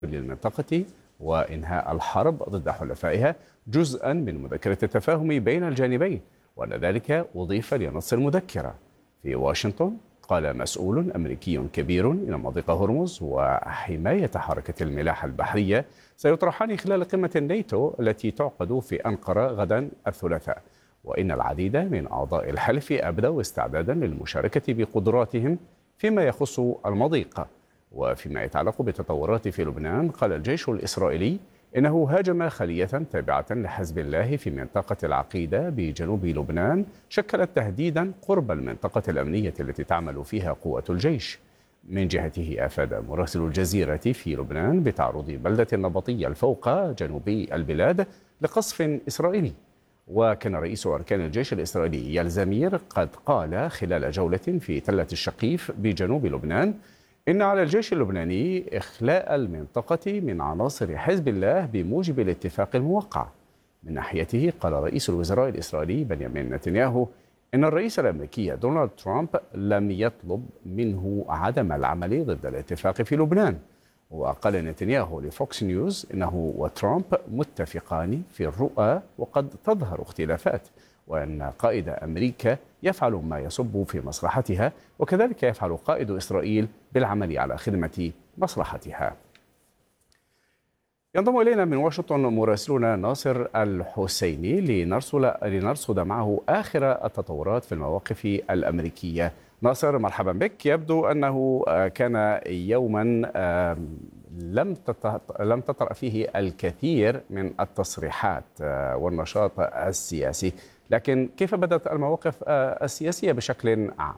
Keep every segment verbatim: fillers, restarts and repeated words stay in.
للمنطقة وإنهاء الحرب ضد حلفائها جزءا من مذكرة التفاهم بين الجانبين، وأن ذلك أضيف لنص المذكرة. في واشنطن قال مسؤول أمريكي كبير إن مضيق هرمز وحماية حركة الملاحة البحرية سيطرحان خلال قمة الناتو التي تعقد في أنقرة غدا الثلاثاء، وإن العديد من أعضاء الحلف أبدوا استعدادا للمشاركة بقدراتهم فيما يخص المضيق. وفيما يتعلق بالتطورات في لبنان، قال الجيش الإسرائيلي إنه هاجم خلية تابعة لحزب الله في منطقة العقيدة بجنوب لبنان شكلت تهديدا قرب المنطقة الأمنية التي تعمل فيها قوة الجيش. من جهته أفاد مراسل الجزيرة في لبنان بتعرض بلدة النبطية الفوق جنوبي البلاد لقصف إسرائيلي. وكان رئيس أركان الجيش الإسرائيلي يال زمير قد قال خلال جولة في تلة الشقيف بجنوب لبنان إن على الجيش اللبناني إخلاء المنطقة من عناصر حزب الله بموجب الاتفاق الموقع. من ناحيته قال رئيس الوزراء الإسرائيلي بنيامين نتنياهو إن الرئيس الأمريكي دونالد ترامب لم يطلب منه عدم العمل ضد الاتفاق في لبنان. وقال نتنياهو لفوكس نيوز إنه وترامب متفقان في الرؤى وقد تظهر اختلافات، وأن قائد أمريكا يفعل ما يصب في مصلحتها، وكذلك يفعل قائد إسرائيل بالعمل على خدمة مصلحتها. ينضم إلينا من واشنطن مراسلنا ناصر الحسيني لنرصد لنرصد معه آخر التطورات في المواقف الأمريكية. ناصر، مرحبا بك. يبدو أنه كان يوما لم لم تطرأ فيه الكثير من التصريحات والنشاط السياسي، لكن كيف بدأت المواقف السياسية بشكل عام؟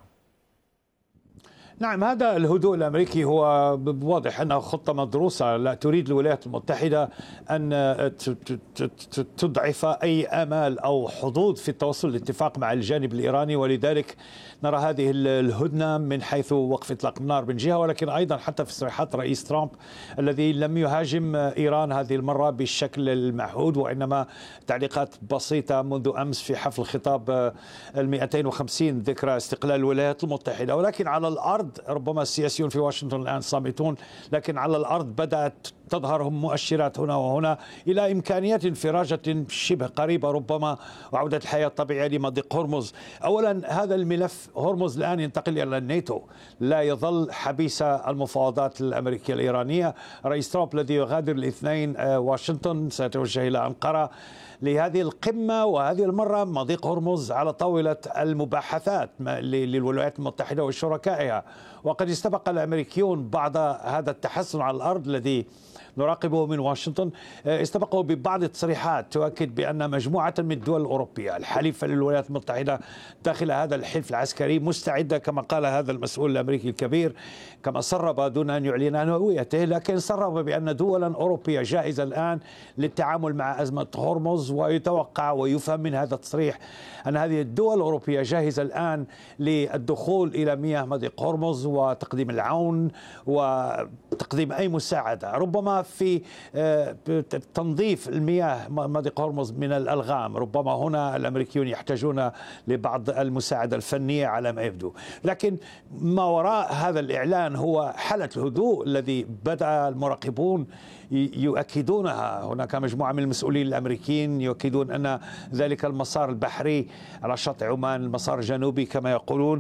نعم، هذا الهدوء الأمريكي هو واضح أنه خطة مدروسة. لا تريد الولايات المتحدة أن تضعف أي آمال أو حظوظ في التوصل لاتفاق مع الجانب الإيراني، ولذلك نرى هذه الهدنة من حيث وقف إطلاق النار من جهة، ولكن أيضا حتى في تصريحات رئيس ترامب الذي لم يهاجم إيران هذه المرة بالشكل المعهود، وإنما تعليقات بسيطة منذ أمس في حفل خطاب المئتين وخمسين ذكرى استقلال الولايات المتحدة. ولكن على الأرض ربما السياسيون في واشنطن الآن صامتون، لكن على الأرض بدأت تظهرهم مؤشرات هنا وهنا إلى إمكانية انفراجة شبه قريبة ربما وعودة الحياة الطبيعية لمضيق هرمز. أولا، هذا الملف هرمز الآن ينتقل إلى الناتو، لا يظل حبيس المفاوضات الأمريكية الإيرانية. رئيس ترامب الذي يغادر الاثنين واشنطن سيتوجه إلى أنقرة لهذه القمة، وهذه المرة مضيق هرمز على طاولة المباحثات للولايات المتحدة وشركائها. وقد استبق الأمريكيون بعض هذا التحسن على الأرض الذي نراقبه من واشنطن، استبقوا ببعض التصريحات تؤكد بأن مجموعة من الدول الأوروبية الحليفة للولايات المتحدة داخل هذا الحلف العسكري مستعدة، كما قال هذا المسؤول الأمريكي الكبير، كما سرب دون أن يعلن عن هويته، لكن سرب بأن دولا أوروبية جاهزة الآن للتعامل مع أزمة هرمز. ويتوقع ويفهم من هذا التصريح أن هذه الدول الأوروبية جاهزة الآن للدخول إلى مياه مضيق هرمز وتقديم العون وتقديم أي مساعدة، ربما في تنظيف المياه مضيق هرمز من الألغام. ربما هنا الأمريكيون يحتاجون لبعض المساعدة الفنية على ما يبدو. لكن ما وراء هذا الإعلان هو حالة الهدوء الذي بدأ المراقبون يؤكدونها. هناك مجموعة من المسؤولين الأمريكيين يؤكدون أن ذلك المسار البحري على شاطئ عمان، المسار الجنوبي كما يقولون،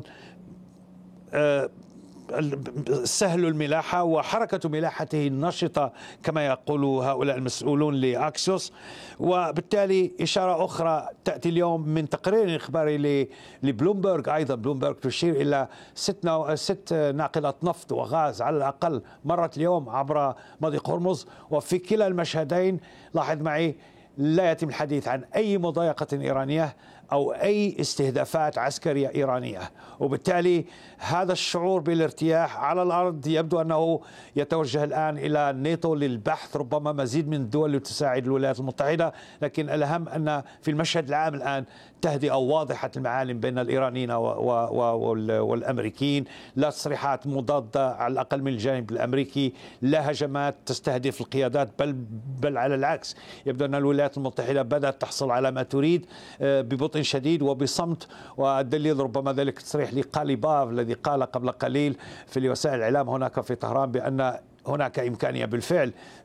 سهل الملاحة وحركة ملاحته النشطة كما يقول هؤلاء المسؤولون لأكسوس. وبالتالي إشارة أخرى تأتي اليوم من تقرير إخباري لبلومبرغ، أيضا بلومبرغ تشير إلى ست, ست ناقلات نفط وغاز على الأقل مرت اليوم عبر مضيق هرمز. وفي كلا المشهدين لاحظ معي لا يتم الحديث عن أي مضايقة إيرانية أو أي استهدافات عسكرية إيرانية، وبالتالي هذا الشعور بالارتياح على الأرض يبدو أنه يتوجه الآن إلى الناتو للبحث ربما مزيد من الدول لتساعد الولايات المتحدة. لكن الأهم أن في المشهد العام الآن تهدئة واضحة المعالم بين الإيرانيين والأمريكيين، لا تصريحات مضادة على الأقل من الجانب الأمريكي، لا هجمات تستهدف القيادات، بل بل على العكس يبدو أن الولايات المتحدة بدأت تحصل على ما تريد ببطء شديد وبصمت. والدليل ربما ذلك التصريح لقاليباف الذي قال قبل قليل في وسائل الإعلام هناك في طهران بأن هناك إمكانية بالفعل